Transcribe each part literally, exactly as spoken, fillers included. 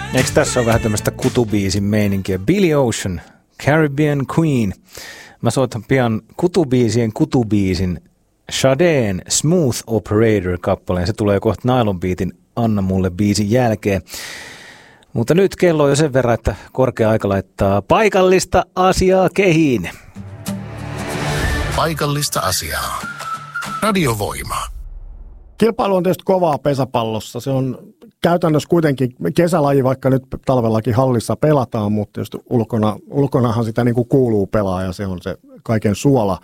Eikö tässä ole vähän tämmöistä kutubiisin meininkiä? Billy Ocean, Caribbean Queen. Mä soitan pian kutubiisien kutubiisin Sadeen Smooth Operator-kappaleen. Se tulee kohta Nylon Beatin Anna mulle biisin jälkeen. Mutta nyt kello on jo sen verran, että korkea aika laittaa paikallista asiaa kehiin. Paikallista asiaa. Radiovoima. Kilpailu on tietysti kovaa pesäpallossa. Se on käytännössä kuitenkin kesälaji, vaikka nyt talvellakin hallissa pelataan, mutta tietysti ulkona, ulkonahan sitä niin kuin kuuluu pelaa ja se on se kaiken suola.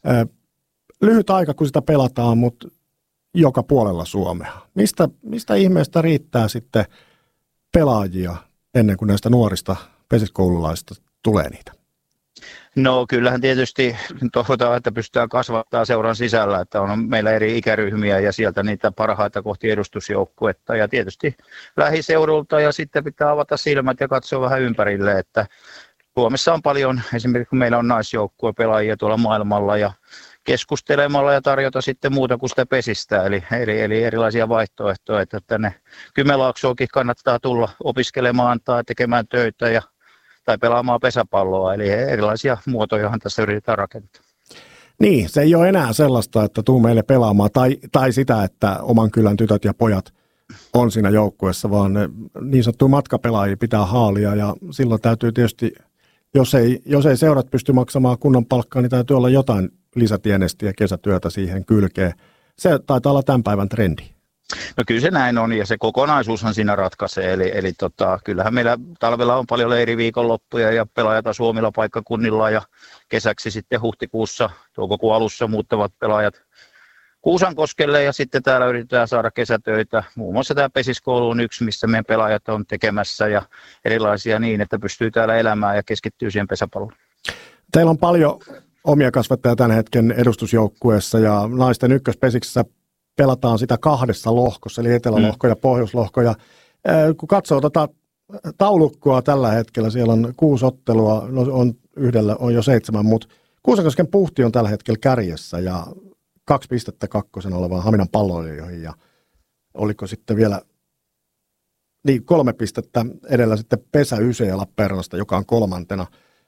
Lyhyt aika, kun sitä pelataan, mutta joka puolella Suomea. Mistä, mistä ihmeestä riittää sitten pelaajia ennen kuin näistä nuorista pesiskoululaisista tulee niitä? No kyllähän tietysti toivotaan, että pystytään kasvattaa seuran sisällä, että on meillä eri ikäryhmiä ja sieltä niitä parhaita kohti edustusjoukkuetta ja tietysti lähiseudulta ja sitten pitää avata silmät ja katsoa vähän ympärille, että Suomessa on paljon, esimerkiksi kun meillä on naisjoukkuepelaajia tuolla maailmalla ja keskustelemalla ja tarjota sitten muuta kuin sitä pesistä, eli, eli, eli erilaisia vaihtoehtoja, että tänne Kymenlaaksoonkin kannattaa tulla opiskelemaan tai tekemään töitä ja tai pelaamaan pesäpalloa, eli erilaisia muotojahan tässä yritetään rakentaa. Niin, se ei ole enää sellaista, että tuu meille pelaamaan, tai, tai sitä, että oman kylän tytöt ja pojat on siinä joukkueessa, vaan niin sanottuja matkapelaajia pitää haalia, ja silloin täytyy tietysti, jos ei, jos ei seurat pysty maksamaan kunnon palkkaa, niin täytyy olla jotain lisätienestiä ja kesätyötä siihen kylkeen. Se taitaa olla tämän päivän trendi. No kyllä se näin on ja se kokonaisuushan siinä ratkaisee, eli, eli tota, kyllähän meillä talvella on paljon leiriviikonloppuja ja pelaajat asuu omilla paikkakunnilla ja kesäksi sitten huhtikuussa, toukokuun alussa muuttavat pelaajat Kuusankoskelle ja sitten täällä yritetään saada kesätöitä. Muun muassa tämä pesiskoulu on yksi, missä meidän pelaajat on tekemässä ja erilaisia niin, että pystyy täällä elämään ja keskittyy siihen pesäpalloon. Teillä on paljon omia kasvattajia tämän hetken edustusjoukkueessa ja naisten ykköspesiksessä pelataan sitä kahdessa lohkossa, eli etelälohko ja pohjoislohko. Ja, äh, kun katsoo tota taulukkoa tällä hetkellä, siellä on kuusi ottelua, no on yhdellä on jo seitsemän, mutta Kuusankosken Puhti on tällä hetkellä kärjessä ja kaksi pistettä kakkosen olevaan Haminan Palloilijoihin ja oliko sitten vielä niin kolme pistettä edellä sitten Pesä Yse ja Lappeenrannasta, joka on kolmantena.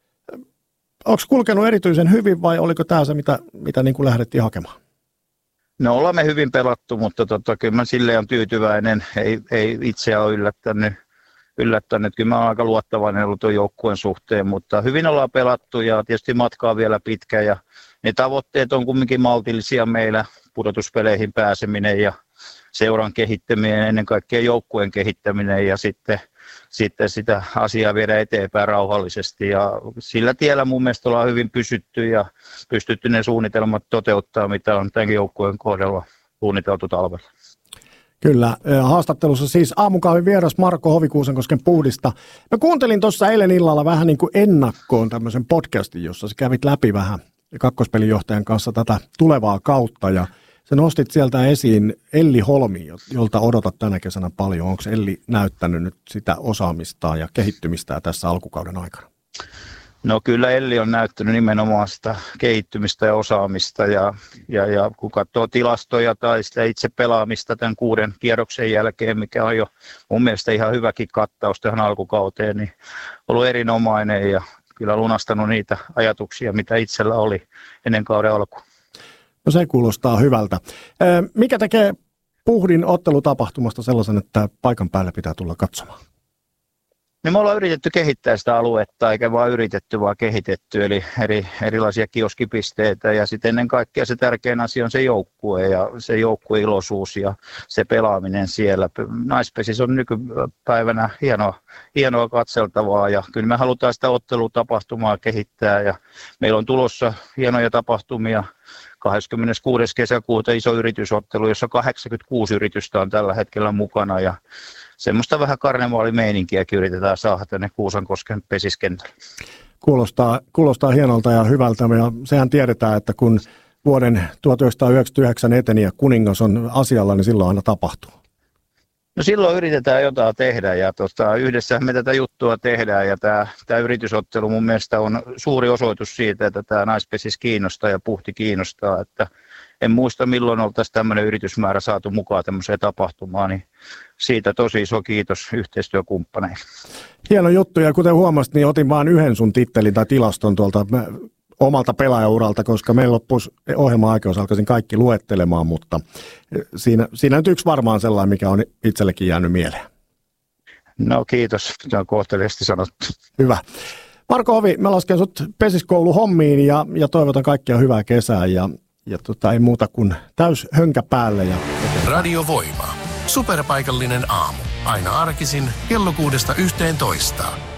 Onko kulkenut erityisen hyvin vai oliko tämä se, mitä, mitä niin kuin lähdettiin hakemaan? No ollaan me hyvin pelattu, mutta tota, kyllä mä silleen on tyytyväinen, ei, ei itseä ole yllättänyt, yllättänyt. Kyllä mä olen aika luottavainen ollut tuon joukkueen suhteen, mutta hyvin ollaan pelattu ja tietysti matka on vielä pitkä ja ne tavoitteet on kumminkin maltillisia meillä, pudotuspeleihin pääseminen ja seuran kehittäminen, ennen kaikkea joukkueen kehittäminen ja sitten, sitten sitä asiaa viedä eteenpäin rauhallisesti ja sillä tiellä mun mielestä ollaan hyvin pysytty ja pystytty ne suunnitelmat toteuttaa, mitä on tämän joukkueen kohdalla suunniteltu talvella. Kyllä, haastattelussa siis aamukahvin vieras Marko Hovi Kuusankosken Puhdista. Mä kuuntelin tuossa eilen illalla vähän niin kuin ennakkoon tämmöisen podcastin, jossa sä kävit läpi vähän kakkospelinjohtajan kanssa tätä tulevaa kautta ja sä nostit sieltä esiin Elli Holmi, jolta odotat tänä kesänä paljon. Onko Elli näyttänyt nyt sitä osaamistaan ja kehittymistä tässä alkukauden aikana? No kyllä Elli on näyttänyt nimenomaan sitä kehittymistä ja osaamista ja, ja, ja kun katsoo tilastoja tai sitä itse pelaamista tämän kuuden kierroksen jälkeen, mikä on jo mun mielestä ihan hyväkin kattaus tähän alkukauteen, niin ollut erinomainen ja kyllä lunastanut niitä ajatuksia, mitä itsellä oli ennen kauden alkuun. No se kuulostaa hyvältä. Mikä tekee Puhdin ottelutapahtumasta sellaisen, että paikan päälle pitää tulla katsomaan? No me ollaan yritetty kehittää sitä aluetta, eikä vaan yritetty, vaan kehitetty, eli eri, erilaisia kioskipisteitä ja sitten ennen kaikkea se tärkein asia on se joukkue ja se joukkueiloisuus ja se pelaaminen siellä. Naispesis on nykypäivänä hienoa, hienoa katseltavaa ja kyllä me halutaan sitä ottelutapahtumaa kehittää ja meillä on tulossa hienoja tapahtumia. kahdeskymmeneskuudes kesäkuuta iso yritysottelu, jossa kahdeksankymmentäkuusi yritystä on tällä hetkellä mukana ja semmoista vähän karnevaalimeininkiäkin yritetään saada tänne Kuusankosken pesiskentälle. Kuulostaa, kuulostaa hienolta ja hyvältä ja sehän tiedetään, että kun vuoden tuhatyhdeksänsataayhdeksänkymmentäyhdeksän eteni ja kuningas on asialla, niin silloin aina tapahtuu. No silloin yritetään jotain tehdä ja tota, yhdessä me tätä juttua tehdään ja tämä, tämä yritysottelu mun mielestä on suuri osoitus siitä, että tämä naispesis kiinnostaa ja Puhti kiinnostaa, että en muista milloin oltaisiin tämmöinen yritysmäärä saatu mukaan tämmöiseen tapahtumaan, niin siitä tosi iso kiitos yhteistyökumppaneille. Hieno juttu, ja kuten huomasit, niin otin vain yhden sun tittelin tai tilaston tuolta omalta pelaajauralta, koska meillä loppuisi ohjelma-aika, jos alkaisin kaikki luettelemaan, mutta siinä, siinä nyt yksi varmaan sellainen, mikä on itsellekin jäänyt mieleen. No kiitos, se on kohteliaasti sanottu. Hyvä. Marko Ovi, mä lasken sut pesiskouluhommiin ja, ja toivotan kaikkia hyvää kesää ja, ja tota, ei muuta kuin täys hönkä päälle. Ja... Radio Voima. Superpaikallinen aamu. Aina arkisin kello kuudesta yhteentoista.